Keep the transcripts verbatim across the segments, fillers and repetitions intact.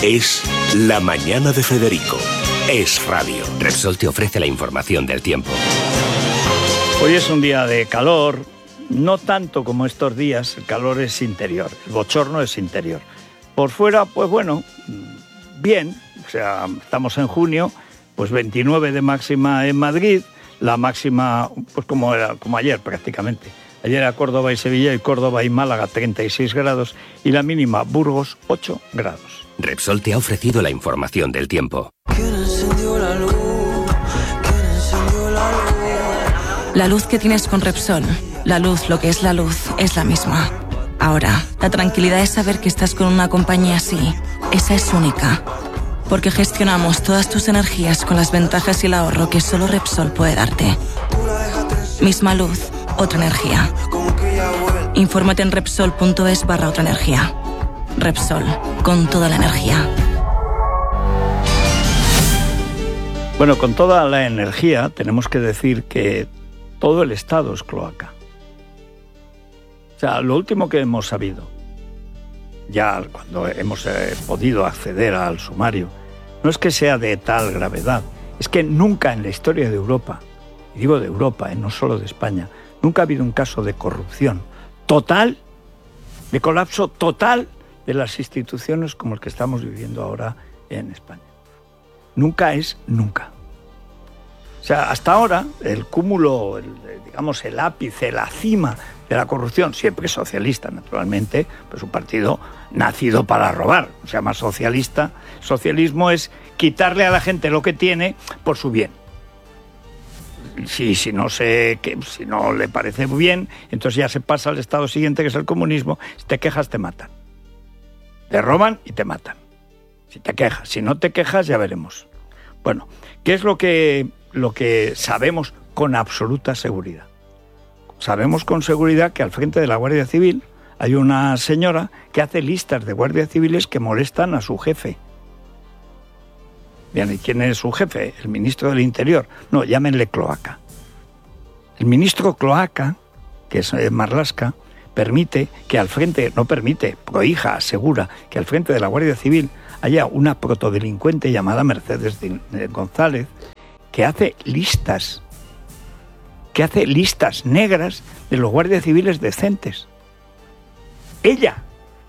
Es La Mañana de Federico. Es radio. Repsol te ofrece la información del tiempo. Hoy es un día de calor, no tanto como estos días, el calor es interior, el bochorno es interior. Por fuera, pues bueno, bien, o sea, estamos en junio, pues veintinueve de máxima en Madrid, la máxima, pues como era, como ayer prácticamente. Ayer era Córdoba y Sevilla, y Córdoba y Málaga treinta y seis grados, y la mínima Burgos ocho grados. Repsol te ha ofrecido la información del tiempo. La luz que tienes con Repsol, la luz, lo que es la luz, es la misma. Ahora, la tranquilidad es saber que estás con una compañía así. Esa es única. Porque gestionamos todas tus energías con las ventajas y el ahorro que solo Repsol puede darte. Misma luz, otra energía. Infórmate en Repsol.es barra otra energía. Repsol, con toda la energía. Bueno, con toda la energía tenemos que decir que todo el Estado es cloaca. O sea, lo último que hemos sabido, ya cuando hemos eh, podido acceder al sumario, no es que sea de tal gravedad, es que nunca en la historia de Europa, y digo de Europa, eh, no solo de España, nunca ha habido un caso de corrupción total, de colapso total de las instituciones como el que estamos viviendo ahora en España. Nunca es nunca. O sea, hasta ahora el cúmulo, el, digamos el ápice, la cima de la corrupción, siempre socialista naturalmente, pues un partido nacido para robar, o sea, más socialista. Socialismo es quitarle a la gente lo que tiene por su bien. Si, si, no se, que, si no le parece bien, entonces ya se pasa al estado siguiente, que es el comunismo. Si te quejas, te matan. Te roban y te matan. Si te quejas. Si no te quejas, ya veremos. Bueno, ¿qué es lo que, lo que sabemos con absoluta seguridad? Sabemos con seguridad que al frente de la Guardia Civil hay una señora que hace listas de guardias civiles que molestan a su jefe. Bien, ¿y quién es su jefe? El ministro del Interior. No, llámenle cloaca. El ministro cloaca, que es Marlaska, permite que al frente, no permite, prohija, asegura que al frente de la Guardia Civil haya una protodelincuente llamada Mercedes González que hace listas, que hace listas negras de los guardias civiles decentes. Ella,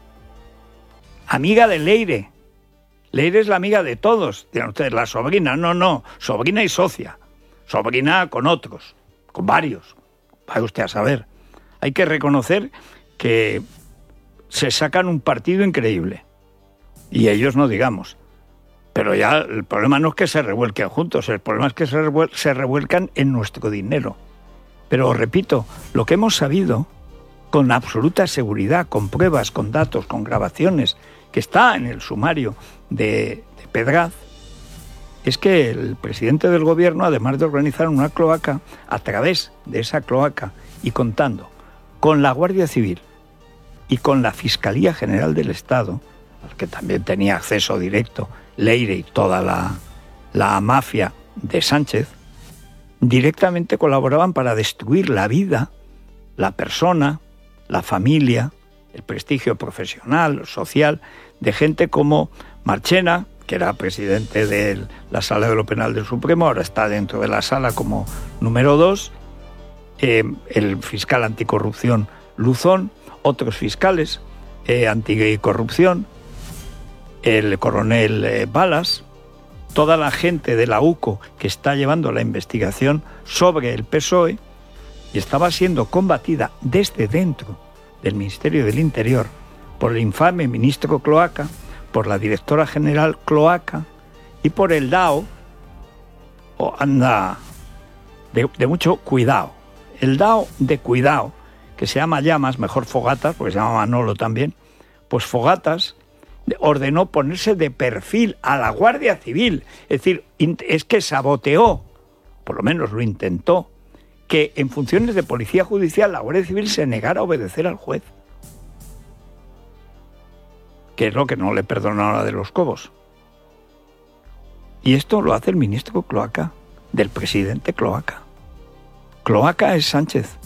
amiga de Leire. Leire es la amiga de todos. Dirán ustedes, la sobrina. No, no, sobrina y socia. Sobrina con otros, con varios. Vaya usted a saber. Hay que reconocer que se sacan un partido increíble. Y ellos no digamos. Pero ya el problema no es que se revuelquen juntos, el problema es que se, revuel- se revuelcan en nuestro dinero. Pero repito, lo que hemos sabido con absoluta seguridad, con pruebas, con datos, con grabaciones, que está en el sumario de, de Pedraz, es que el presidente del gobierno, además de organizar una cloaca, a través de esa cloaca y contando con la Guardia Civil y con la Fiscalía General del Estado, al que también tenía acceso directo Leire y toda la, la mafia de Sánchez, directamente colaboraban para destruir la vida, la persona, la familia, el prestigio profesional, social, de gente como Marchena, que era presidente de la Sala de lo Penal del Supremo, ahora está dentro de la sala como número dos, eh, el fiscal anticorrupción Luzón, otros fiscales eh, anticorrupción, el coronel eh, Balas, toda la gente de la U C O que está llevando la investigación sobre el P S O E, y estaba siendo combatida desde dentro del Ministerio del Interior por el infame ministro Cloaca, por la directora general Cloaca y por el D A O, oh, anda, de, de mucho cuidado. El D A O de cuidado, que se llama Llamas, mejor Fogatas, porque se llama Manolo también, pues Fogatas ordenó ponerse de perfil a la Guardia Civil. Es decir, es que saboteó, por lo menos lo intentó, que en funciones de policía judicial la Guardia Civil se negara a obedecer al juez. Que es lo que no le perdonó a la de los Cobos. Y esto lo hace el ministro Cloaca, del presidente Cloaca. Cloaca es Sánchez.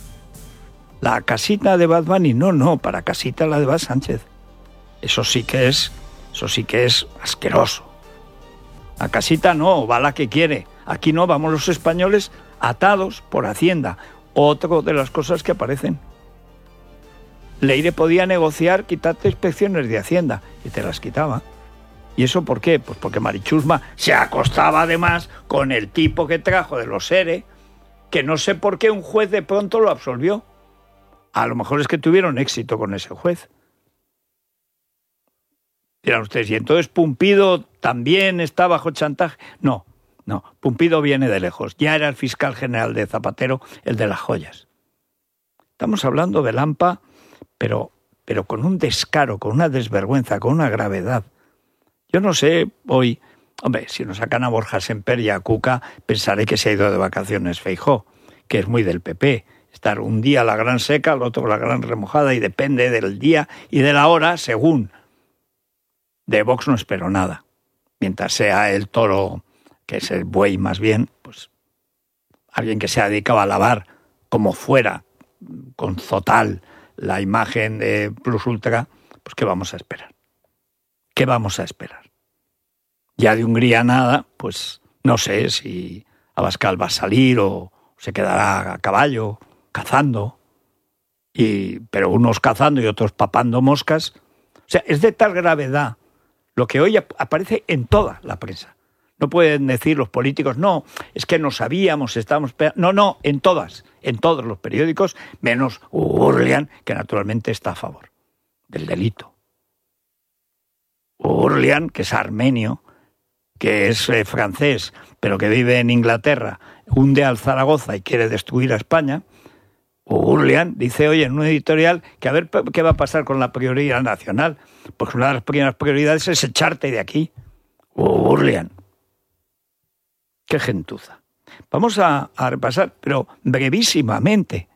La casita de Bad Bunny, no, no, para casita la de Bad Sánchez. Eso sí que es Eso sí que es asqueroso. A casita no, va la que quiere. Aquí no, vamos los españoles atados por Hacienda. Otra de las cosas que aparecen. Leire podía negociar quitarte inspecciones de Hacienda y te las quitaba. ¿Y eso por qué? Pues porque Marichusma se acostaba además con el tipo que trajo de los ERE, que no sé por qué un juez de pronto lo absolvió. A lo mejor es que tuvieron éxito con ese juez. Dirán ustedes, ¿y entonces Pumpido también está bajo chantaje? No, no, Pumpido viene de lejos. Ya era el fiscal general de Zapatero, el de las joyas. Estamos hablando de Lampa, pero, pero con un descaro, con una desvergüenza, con una gravedad. Yo no sé, hoy, hombre, si nos sacan a Borja Semper y a Cuca, pensaré que se ha ido de vacaciones Feijóo, que es muy del P P. Estar un día la gran seca, el otro la gran remojada, y depende del día y de la hora, según. De Vox no espero nada. Mientras sea el toro, que es el buey más bien, pues alguien que se ha dedicado a lavar como fuera, con Zotal, la imagen de Plus Ultra, pues ¿qué vamos a esperar? ¿Qué vamos a esperar? Ya de Hungría nada, pues no sé si Abascal va a salir o se quedará a caballo, cazando, y, pero unos cazando y otros papando moscas. O sea, es de tal gravedad lo que hoy aparece en toda la prensa. No pueden decir los políticos, no, es que no sabíamos, estábamos... No, no, en todas, en todos los periódicos, menos Urlian, que naturalmente está a favor del delito. Urlian, que es armenio, que es eh, francés, pero que vive en Inglaterra, hunde al Zaragoza y quiere destruir a España. Urlian dice hoy en un editorial que a ver qué va a pasar con la prioridad nacional. Pues una de las primeras prioridades es echarte de aquí. Urlian. Qué gentuza. Vamos a, a repasar, pero brevísimamente.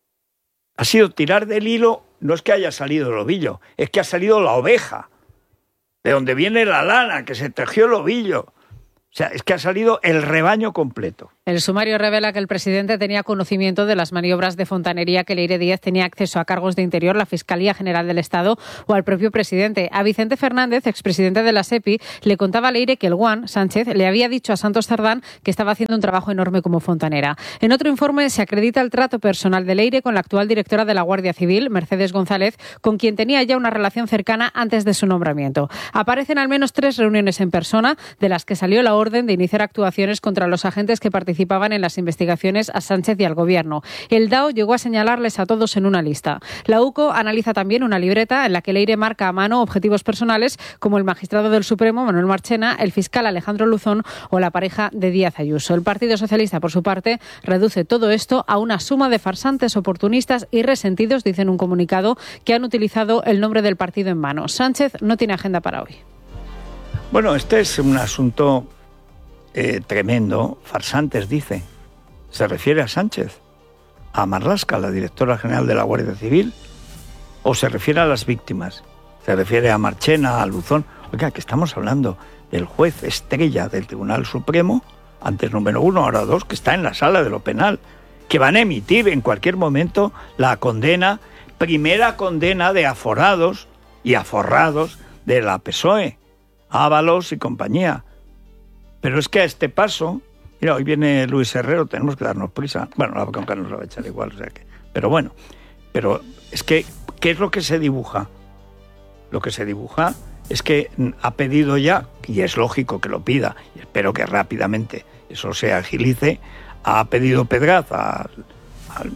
Ha sido tirar del hilo, no es que haya salido el ovillo, es que ha salido la oveja. De donde viene la lana, que se tejió el ovillo. O sea, es que ha salido el rebaño completo. El sumario revela que el presidente tenía conocimiento de las maniobras de fontanería que Leire Díaz tenía acceso a cargos de Interior, la Fiscalía General del Estado o al propio presidente. A Vicente Fernández, expresidente de la SEPI, le contaba a Leire que el Guan, Sánchez, le había dicho a Santos Cerdán que estaba haciendo un trabajo enorme como fontanera. En otro informe se acredita el trato personal de Leire con la actual directora de la Guardia Civil, Mercedes González, con quien tenía ya una relación cercana antes de su nombramiento. Aparecen al menos tres reuniones en persona, de las que salió la orden de iniciar actuaciones contra los agentes que participaban en las investigaciones a Sánchez y al Gobierno. El D A O llegó a señalarles a todos en una lista. La U C O analiza también una libreta en la que Leire marca a mano objetivos personales como el magistrado del Supremo, Manuel Marchena, el fiscal Alejandro Luzón o la pareja de Díaz Ayuso. El Partido Socialista, por su parte, reduce todo esto a una suma de farsantes, oportunistas y resentidos, dice en un comunicado, que han utilizado el nombre del partido en vano. Sánchez no tiene agenda para hoy. Bueno, este es un asunto Eh, tremendo. Farsantes, dice. ¿Se refiere a Sánchez? ¿A Marlaska, la directora general de la Guardia Civil? ¿O se refiere a las víctimas? ¿Se refiere a Marchena, a Luzón? Oiga, que estamos hablando del juez estrella del Tribunal Supremo, antes número uno, ahora dos, que está en la sala de lo penal, que van a emitir en cualquier momento la condena, primera condena de aforados y aforrados de la P S O E, Ábalos y compañía. Pero es que a este paso, mira, hoy viene Luis Herrero, tenemos que darnos prisa. Bueno, la bronca nos la va a echar igual, o sea que. Pero bueno, pero es que, ¿qué es lo que se dibuja? Lo que se dibuja es que ha pedido ya, y es lógico que lo pida, y espero que rápidamente eso se agilice, ha pedido Pedraz al, al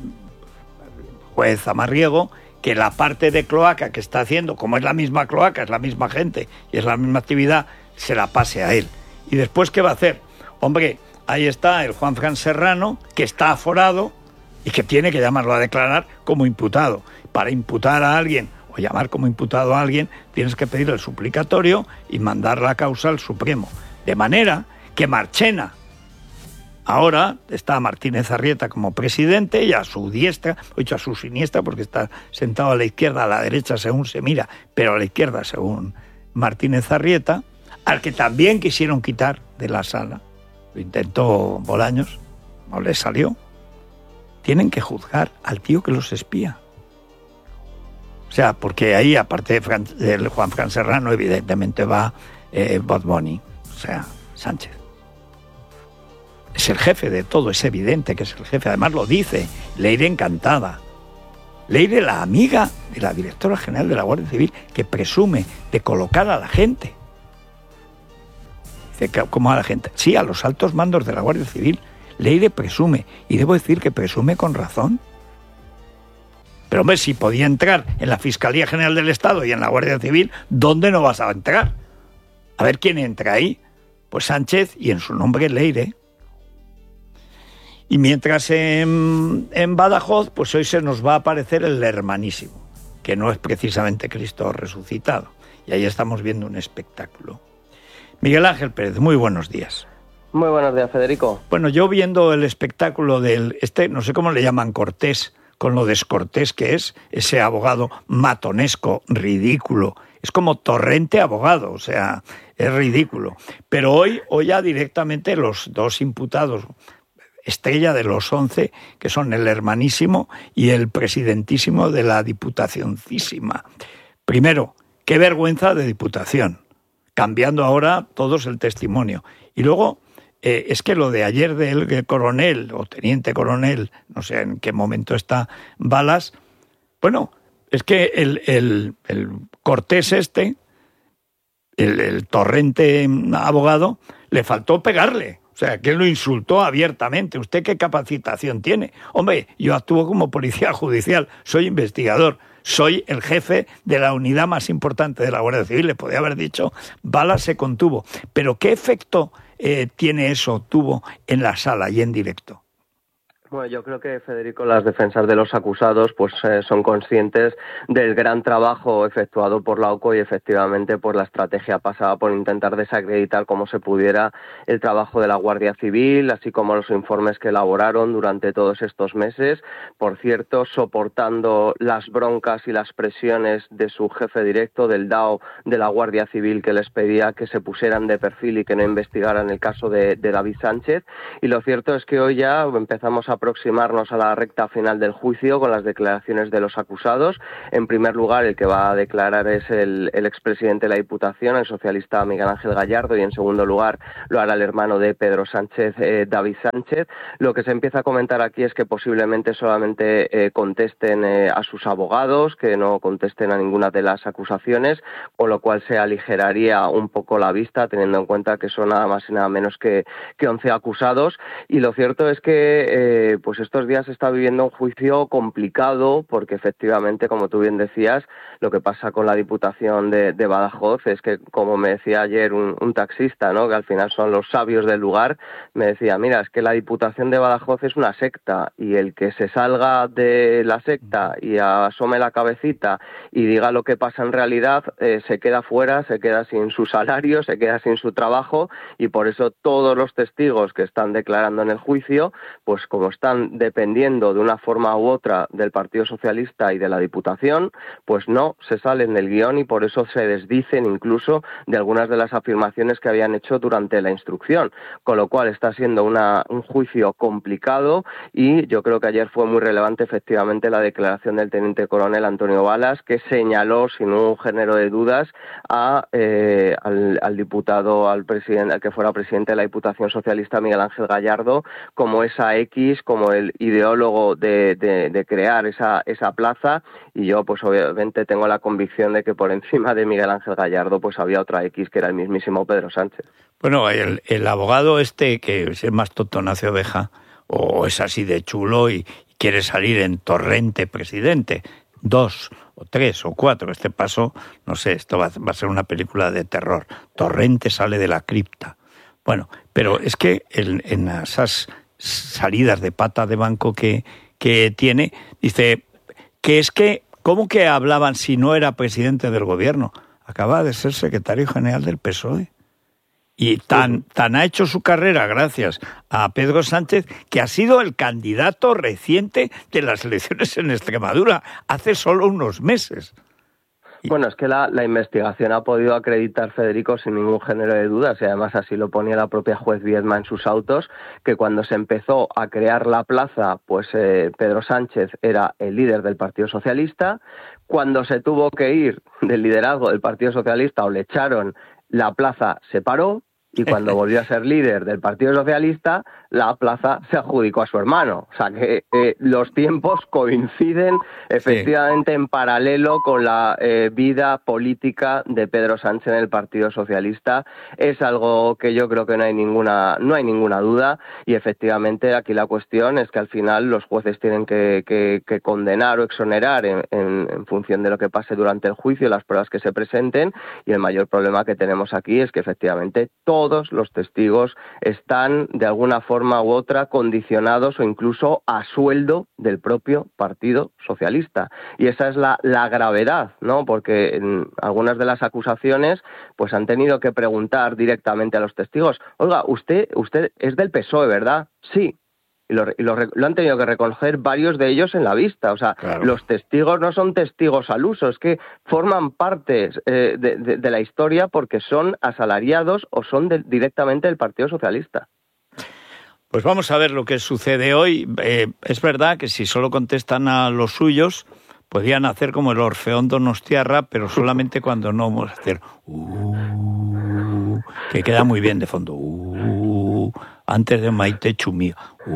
juez Amarriego que la parte de cloaca que está haciendo, como es la misma cloaca, es la misma gente y es la misma actividad, se la pase a él. ¿Y después qué va a hacer? Hombre, ahí está el Juanfran Serrano, que está aforado y que tiene que llamarlo a declarar como imputado. Para imputar a alguien o llamar como imputado a alguien, tienes que pedir el suplicatorio y mandar la causa al Supremo. De manera que Marchena, ahora está Martínez Arrieta como presidente y a su diestra, o dicho a su siniestra, porque está sentado a la izquierda, a la derecha según se mira, pero a la izquierda según Martínez Arrieta, al que también quisieron quitar de la sala, lo intentó Bolaños, no le salió. Tienen que juzgar al tío que los espía. O sea, porque ahí, aparte de, Fran, de Juan Fran Serrano, evidentemente va eh, Bad Bunny, o sea, Sánchez. Es el jefe de todo, es evidente que es el jefe. Además lo dice, Leire encantada. Leire, la amiga de la directora general de la Guardia Civil, que presume de colocar a la gente. Dice, ¿cómo a la gente? Sí, a los altos mandos de la Guardia Civil. Leire presume, y debo decir que presume con razón. Pero hombre, si podía entrar en la Fiscalía General del Estado y en la Guardia Civil, ¿dónde no vas a entrar? A ver quién entra ahí. Pues Sánchez, y en su nombre Leire. Y mientras en, en Badajoz, pues hoy se nos va a aparecer el hermanísimo, que no es precisamente Cristo resucitado. Y ahí estamos viendo un espectáculo. Miguel Ángel Pérez, muy buenos días. Muy buenos días, Federico. Bueno, yo viendo el espectáculo del, este, no sé cómo le llaman, Cortés, con lo descortés que es, ese abogado matonesco, ridículo. Es como Torrente abogado, o sea, es ridículo. Pero hoy, hoy ya directamente los dos imputados, estrella de los once, que son el hermanísimo y el presidentísimo de la Diputacioncísima. Primero, qué vergüenza de Diputación, cambiando ahora todos el testimonio. Y luego, eh, es que lo de ayer del coronel o teniente coronel, no sé en qué momento está Balas, bueno, es que el, el, el Cortés este, el, el Torrente abogado, le faltó pegarle. O sea, que lo insultó abiertamente. ¿Usted qué capacitación tiene? Hombre, yo actúo como policía judicial, soy investigador, soy el jefe de la unidad más importante de la Guardia Civil. Le podía haber dicho, Balas se contuvo. Pero ¿qué efecto eh, tiene eso, tuvo en la sala y en directo? Bueno, yo creo que, Federico, las defensas de los acusados pues eh, son conscientes del gran trabajo efectuado por la O C O y efectivamente por la estrategia pasada por intentar desacreditar como se pudiera el trabajo de la Guardia Civil, así como los informes que elaboraron durante todos estos meses. Por cierto, soportando las broncas y las presiones de su jefe directo, del D A O de la Guardia Civil, que les pedía que se pusieran de perfil y que no investigaran el caso de, de David Sánchez. Y lo cierto es que hoy ya empezamos a aproximarnos a la recta final del juicio con las declaraciones de los acusados. En primer lugar, el que va a declarar es el, el expresidente de la Diputación, el socialista Miguel Ángel Gallardo, y en segundo lugar lo hará el hermano de Pedro Sánchez, eh, David Sánchez. Lo que se empieza a comentar aquí es que posiblemente solamente eh, contesten eh, a sus abogados, que no contesten a ninguna de las acusaciones, con lo cual se aligeraría un poco la vista, teniendo en cuenta que son nada más y nada menos que, que once acusados. Y lo cierto es que eh, pues estos días se está viviendo un juicio complicado porque efectivamente, como tú bien decías, lo que pasa con la Diputación de, de Badajoz es que, como me decía ayer un, un taxista, ¿no?, que al final son los sabios del lugar, me decía, mira, es que la Diputación de Badajoz es una secta y el que se salga de la secta y asome la cabecita y diga lo que pasa en realidad, eh, se queda fuera, se queda sin su salario, se queda sin su trabajo, y por eso todos los testigos que están declarando en el juicio, pues como están dependiendo de una forma u otra del Partido Socialista y de la Diputación, pues no se salen del guión y por eso se desdicen incluso de algunas de las afirmaciones que habían hecho durante la instrucción, con lo cual está siendo una, un juicio complicado. Y yo creo que ayer fue muy relevante efectivamente la declaración del teniente coronel Antonio Balas, que señaló sin un género de dudas a, eh, al, al diputado, al presidente, al que fuera presidente de la Diputación Socialista, Miguel Ángel Gallardo, como esa X, como el ideólogo de, de, de crear esa, esa plaza. Y yo pues obviamente tengo la convicción de que por encima de Miguel Ángel Gallardo pues había otra X, que era el mismísimo Pedro Sánchez. Bueno, el, el abogado este, que es más tonto nace oveja, o es así de chulo y quiere salir en Torrente presidente, dos o tres o cuatro, este paso, no sé, esto va, va a ser una película de terror. Torrente sale de la cripta. Bueno, pero es que en, en esas salidas de pata de banco que, que tiene, dice que es que, ¿cómo que hablaban si no era presidente del gobierno? Acaba de ser secretario general del P S O E. Y tan, tan ha hecho su carrera gracias a Pedro Sánchez, que ha sido el candidato reciente de las elecciones en Extremadura, hace solo unos meses. Bueno, es que la, la investigación ha podido acreditar, Federico, sin ningún género de dudas, y además así lo ponía la propia juez Viedma en sus autos, que cuando se empezó a crear la plaza, pues eh, Pedro Sánchez era el líder del Partido Socialista. Cuando se tuvo que ir del liderazgo del Partido Socialista o le echaron, la plaza se paró. Y cuando volvió a ser líder del Partido Socialista, la plaza se adjudicó a su hermano. O sea que eh, los tiempos coinciden efectivamente sí. en paralelo con la eh, vida política de Pedro Sánchez en el Partido Socialista. Es algo que yo creo que no hay ninguna no hay ninguna duda, y efectivamente aquí la cuestión es que al final los jueces tienen que, que, que condenar o exonerar en, en, en función de lo que pase durante el juicio, las pruebas que se presenten, y el mayor problema que tenemos aquí es que efectivamente todo Todos los testigos están de alguna forma u otra condicionados o incluso a sueldo del propio Partido Socialista. Y esa es la, la gravedad, ¿no? Porque en algunas de las acusaciones pues han tenido que preguntar directamente a los testigos: oiga, usted, usted es del P S O E, ¿verdad? Sí. Y, lo, y lo, lo han tenido que reconocer varios de ellos en la vista. O sea, claro. Los testigos no son testigos al uso, es que forman parte eh, de, de, de la historia porque son asalariados o son de, directamente del Partido Socialista. Pues vamos a ver lo que sucede hoy. Eh, es verdad que si solo contestan a los suyos, podrían hacer como el Orfeón Donostiarra, pero solamente cuando no vamos a hacer uh, que queda muy bien de fondo. Uh, antes de Maite Chumía.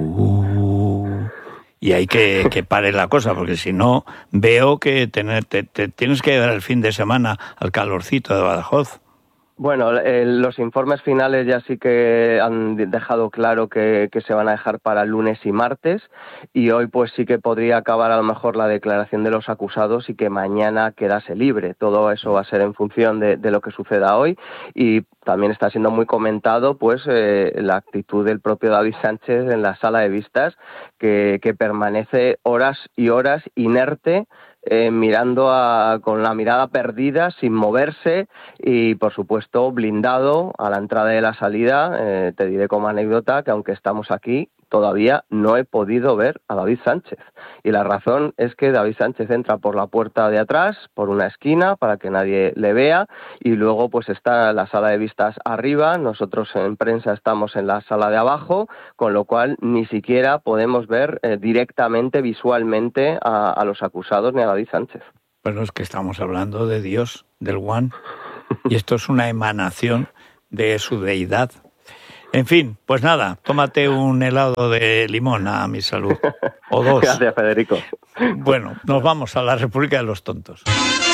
Uh, y hay que, que pare la cosa, porque si no, veo que tener, te, te, tienes que dar el fin de semana al calorcito de Badajoz. Bueno, eh, los informes finales ya sí que han dejado claro que, que se van a dejar para lunes y martes, y hoy pues sí que podría acabar a lo mejor la declaración de los acusados y que mañana quedase libre. Todo eso va a ser en función de, de lo que suceda hoy, y también está siendo muy comentado pues eh, la actitud del propio David Sánchez en la sala de vistas, que, que permanece horas y horas inerte, Eh, mirando a, con la mirada perdida, sin moverse, y por supuesto blindado a la entrada y a la salida. Eh, te diré como anécdota que aunque estamos aquí, todavía no he podido ver a David Sánchez. Y la razón es que David Sánchez entra por la puerta de atrás, por una esquina, para que nadie le vea, y luego pues está la sala de vistas arriba, nosotros en prensa estamos en la sala de abajo, con lo cual ni siquiera podemos ver eh, directamente, visualmente, a, a los acusados ni a David Sánchez. Pero es que estamos hablando de Dios, del One, y esto es una emanación de su deidad. En fin, pues nada, tómate un helado de limón a mi salud, o dos. Gracias, Federico. Bueno, nos vamos a la República de los Tontos.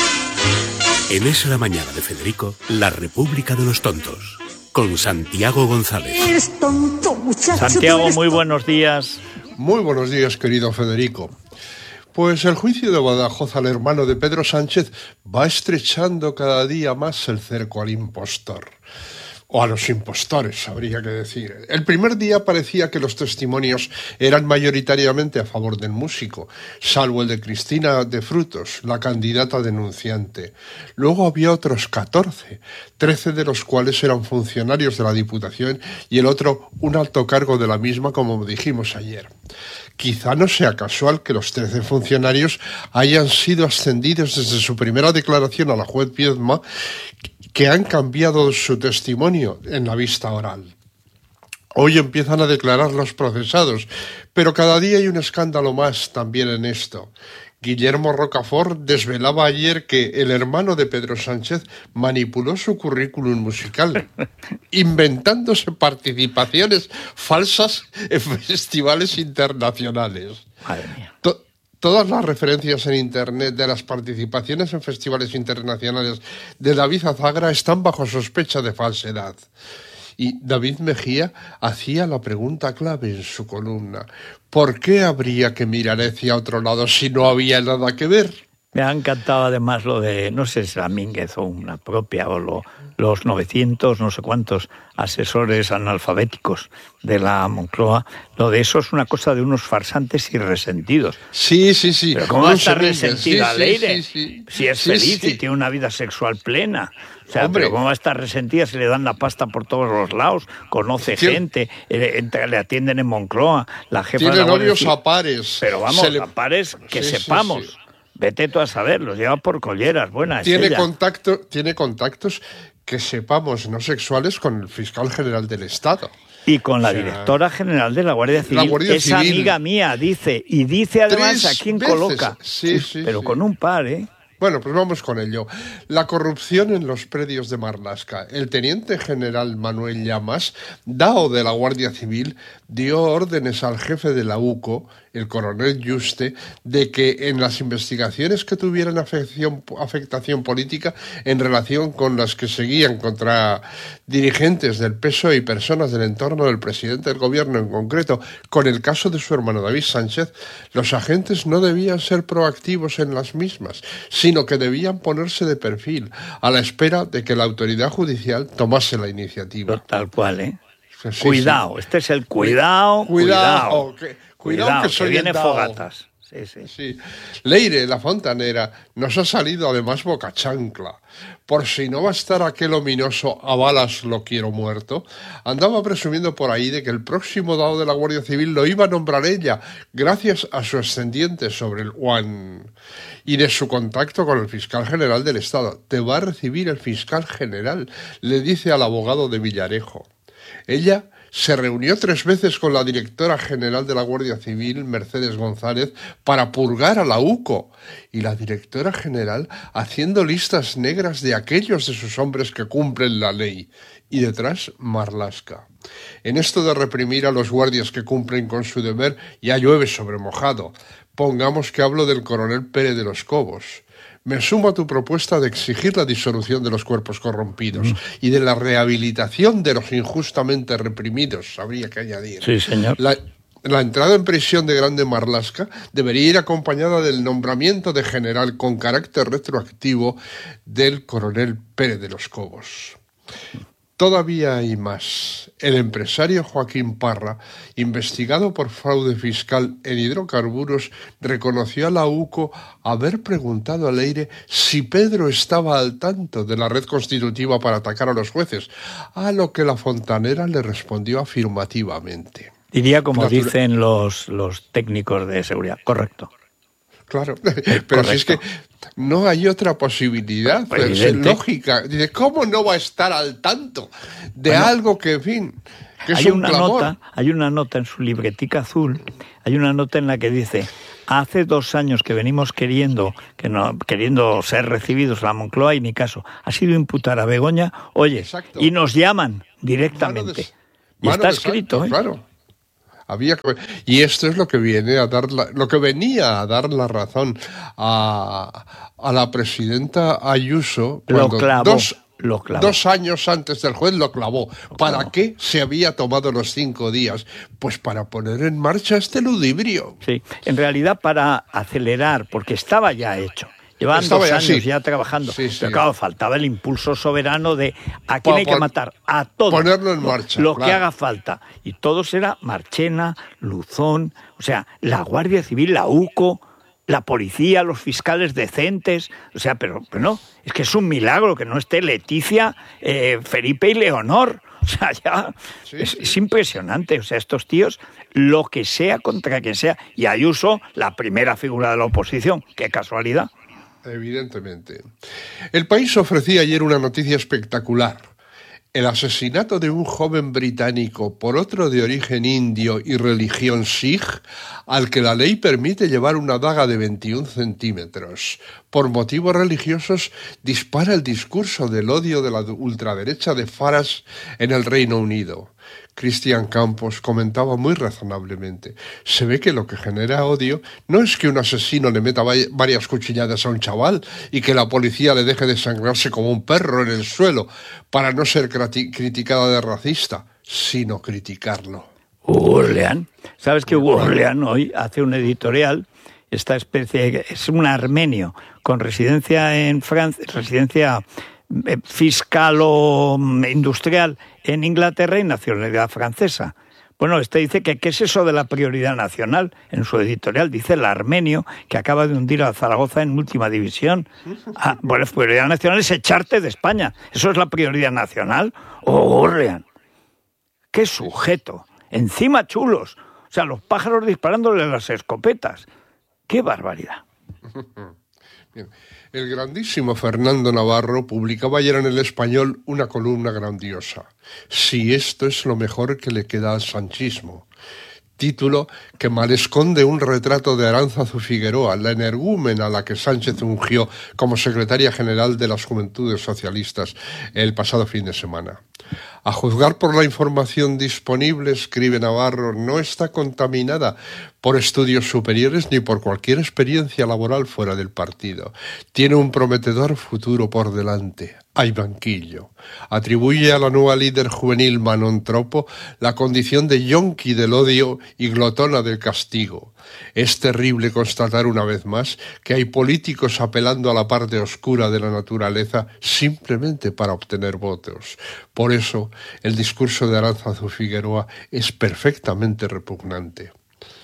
En Es la Mañana de Federico, la República de los Tontos, con Santiago González. Eres tonto, muchacho. Santiago, muy buenos días. Muy buenos días, querido Federico. Pues el juicio de Badajoz al hermano de Pedro Sánchez va estrechando cada día más el cerco al impostor. O a los impostores, habría que decir. El primer día parecía que los testimonios eran mayoritariamente a favor del músico, salvo el de Cristina de Frutos, la candidata denunciante. Luego había otros catorce, trece de los cuales eran funcionarios de la Diputación y el otro un alto cargo de la misma, como dijimos ayer. Quizá no sea casual que los trece funcionarios hayan sido ascendidos desde su primera declaración a la juez Viedma, que han cambiado su testimonio en la vista oral. Hoy empiezan a declarar los procesados, pero cada día hay un escándalo más también en esto. Guillermo Rocafort desvelaba ayer que el hermano de Pedro Sánchez manipuló su currículum musical, inventándose participaciones falsas en festivales internacionales. Madre mía. To- Todas las referencias en Internet de las participaciones en festivales internacionales de David Azagra están bajo sospecha de falsedad. Y David Mejía hacía la pregunta clave en su columna: ¿por qué habría que mirar hacia otro lado si no había nada que ver? Me ha encantado además lo de, no sé si la Mínguez o una propia, o lo, los novecientos, no sé cuántos asesores analfabéticos de la Moncloa. Lo de eso es una cosa de unos farsantes y resentidos. Sí, sí, sí. Pero ¿cómo va a estar resentida sí, Leire? Sí, sí, sí. Si es sí, feliz sí. y tiene una vida sexual plena. O sea, Hombre. pero ¿cómo va a estar resentida si le dan la pasta por todos los lados? Conoce Tiene, gente, eh, entra, le atienden en Moncloa, la jefa tiene de la Guardia novios Civil. a pares. Pero vamos, le... a pares que sí, sepamos. Sí, sí. Vete tú a saber, los lleva por colleras, buena. Tiene, ella. contacto, tiene contactos que sepamos no sexuales con el fiscal general del Estado. Y con la o sea, directora general de la Guardia Civil, la Guardia es Civil. amiga mía, dice, y dice además Tres a quién veces. coloca. Sí, sí, pero sí. con un par, ¿eh? Bueno, pues vamos con ello. La corrupción en los predios de Marlaska. El teniente general Manuel Llamas, dao de la Guardia Civil, dio órdenes al jefe de la U C O, el coronel Yuste, de que en las investigaciones que tuvieran afección, afectación política en relación con las que seguían contra dirigentes del P S O E y personas del entorno del presidente del gobierno, en concreto con el caso de su hermano David Sánchez, los agentes no debían ser proactivos en las mismas, sino que debían ponerse de perfil a la espera de que la autoridad judicial tomase la iniciativa. Tal cual, ¿eh? Sí, cuidado, sí. este es el cuidado, Cuidado, cuidado, que, cuidado, cuidado, que que soy viene el dao. fogatas. Sí, sí. Sí. Leire, la fontanera, nos ha salido además boca chancla. Por si no va a estar aquel ominoso a balas lo quiero muerto, andaba presumiendo por ahí de que el próximo dao de la Guardia Civil lo iba a nombrar ella, gracias a su ascendiente sobre el U A N y de su contacto con el fiscal general del Estado. Te va a recibir el fiscal general, le dice al abogado de Villarejo. Ella se reunió tres veces con la directora general de la Guardia Civil, Mercedes González, para purgar a la U C O, y la directora general haciendo listas negras de aquellos de sus hombres que cumplen la ley. Y detrás, Marlaska. En esto de reprimir a los guardias que cumplen con su deber, ya llueve sobre mojado. Pongamos que hablo del coronel Pérez de los Cobos. Me sumo a tu propuesta de exigir la disolución de los cuerpos corrompidos mm. y de la rehabilitación de los injustamente reprimidos, habría que añadir. Sí, señor. La, la entrada en prisión de Grande Marlaska debería ir acompañada del nombramiento de general con carácter retroactivo del coronel Pérez de los Cobos. Todavía hay más. El empresario Joaquín Parra, investigado por fraude fiscal en hidrocarburos, reconoció a la U C O haber preguntado a Leire si Pedro estaba al tanto de la red constitutiva para atacar a los jueces, a lo que la fontanera le respondió afirmativamente. Diría como Natura- dicen los, los técnicos de seguridad. Correcto. Claro, pero si es que no hay otra posibilidad, Pues es lógica. Dice, ¿cómo no va a estar al tanto de bueno, algo que, en fin, que es hay un una clamor? nota, hay una nota en su libretica azul, hay una nota en la que dice: hace dos años que venimos queriendo, que no, queriendo ser recibidos a la Moncloa y ni caso. Ha sido imputar a Begoña, oye, Exacto. y nos llaman directamente. De, y está escrito, santo, ¿eh? Claro. Había que... Y esto es lo que viene a dar la... lo que venía a dar la razón a, a la presidenta Ayuso lo cuando clavó, dos, lo clavó. dos años antes del juez lo clavó. Lo ¿Para clavó. qué se había tomado los cinco días? Pues para poner en marcha este ludibrio. Sí, en realidad para acelerar, porque estaba ya hecho. Llevaban Estaba dos ya, años sí. ya trabajando. Sí, sí. Pero claro, faltaba el impulso soberano de a quién Pa- hay que pon- matar, a todos. ponerlo en marcha, Lo claro. que haga falta. Y todos era Marchena, Luzón, o sea, la Guardia Civil, la U C O, la policía, los fiscales decentes. O sea, pero, pero no, es que es un milagro que no esté Leticia, eh, Felipe y Leonor. O sea, ya Sí, es, sí. es impresionante. O sea, estos tíos, lo que sea contra quien sea. Y Ayuso, la primera figura de la oposición. Qué casualidad. Evidentemente. El País ofrecía ayer una noticia espectacular. El asesinato de un joven británico por otro de origen indio y religión sikh, al que la ley permite llevar una daga de veintiún centímetros. Por motivos religiosos, dispara el discurso del odio de la ultraderecha de Farage en el Reino Unido. Cristian Campos comentaba muy razonablemente: se ve que lo que genera odio no es que un asesino le meta varias cuchilladas a un chaval y que la policía le deje desangrarse como un perro en el suelo para no ser criticada de racista, sino criticarlo. Hugo Orleán. ¿Sabes que Hugo Orleán hoy hace un editorial? Esta especie, es un armenio con residencia en Francia, residencia fiscal o industrial en Inglaterra y nacionalidad francesa. Bueno, este dice que ¿qué es eso de la prioridad nacional? En su editorial dice el armenio, que acaba de hundir a Zaragoza en última división. Ah, bueno, la prioridad nacional es echarte de España. ¿Eso es la prioridad nacional? ¡Oh, Orleán! ¡Qué sujeto! Encima chulos. O sea, los pájaros disparándole las escopetas. ¡Qué barbaridad! Bien. El grandísimo Fernando Navarro publicaba ayer en El Español una columna grandiosa. Si esto es lo mejor que le queda al sanchismo. Título que mal esconde un retrato de Aránzazu Figueroa, la energúmena a la que Sánchez ungió como secretaria general de las Juventudes Socialistas el pasado fin de semana. A juzgar por la información disponible, escribe Navarro, no está contaminada por estudios superiores ni por cualquier experiencia laboral fuera del partido. Tiene un prometedor futuro por delante. Hay banquillo. Atribuye a la nueva líder juvenil Manon Tropo la condición de yonki del odio y glotona del castigo. Es terrible constatar una vez más que hay políticos apelando a la parte oscura de la naturaleza simplemente para obtener votos. Por eso, el discurso de Aránzazu Figueroa es perfectamente repugnante.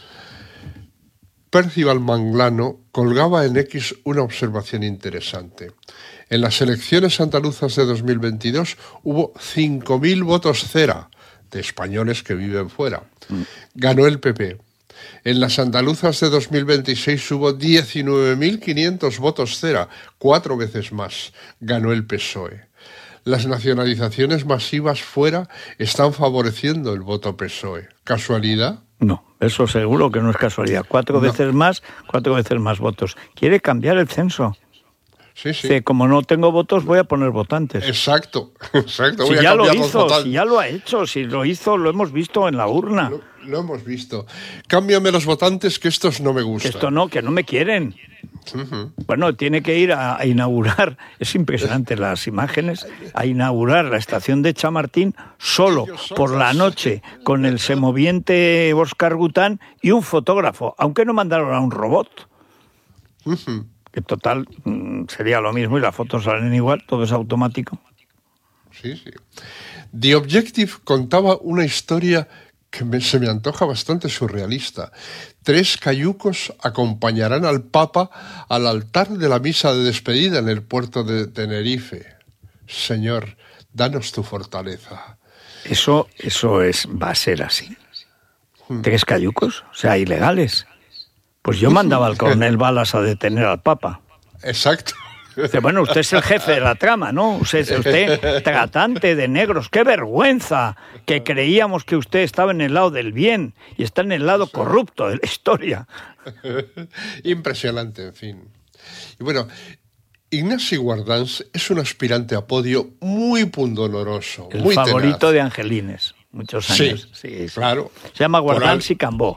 Percival Manglano colgaba en X una observación interesante. En las elecciones andaluzas de dos mil veintidós hubo cinco mil votos cera de españoles que viven fuera. Ganó el P P. En las andaluzas de dos mil veintiséis hubo diecinueve mil quinientos votos cera, cuatro veces más. Ganó el P S O E. Las nacionalizaciones masivas fuera están favoreciendo el voto P S O E. ¿Casualidad? No, eso seguro que no es casualidad. Cuatro no. veces más, cuatro veces más votos. Quiere cambiar el censo. Sí, sí. Dice, como no tengo votos, voy a poner votantes. Exacto, exacto. Voy si a ya lo los hizo, votantes. si ya lo ha hecho, si lo hizo, lo hemos visto en la urna. Lo, lo hemos visto. Cámbiame los votantes, que estos no me gustan. Que esto no, que no me quieren. Uh-huh. Bueno, tiene que ir a, a inaugurar, es impresionante las imágenes, a inaugurar la estación de Chamartín solo por la noche con el semoviente Óscar Gután y un fotógrafo, aunque no mandaron a un robot. Uh-huh. Que total sería lo mismo y las fotos salen igual, todo es automático. Sí, sí. The Objective contaba una historia que me, se me antoja bastante surrealista. Tres cayucos acompañarán al Papa al altar de la misa de despedida en el puerto de Tenerife. Señor, danos tu fortaleza. Eso, eso es, va a ser así. ¿Tres cayucos? O sea, ilegales. Pues yo mandaba al coronel Balas a detener al Papa. Exacto. Dice, bueno, usted es el jefe de la trama, ¿no? Usted es usted tratante de negros. ¡Qué vergüenza! Que creíamos que usted estaba en el lado del bien y está en el lado corrupto de la historia. Impresionante, en fin. Y bueno, Ignasi Guardans es un aspirante a podio muy pundonoroso, el muy favorito tenaz. de Angelines. Muchos años. Sí, sí, sí. Claro. Se llama Guardans y Cambó.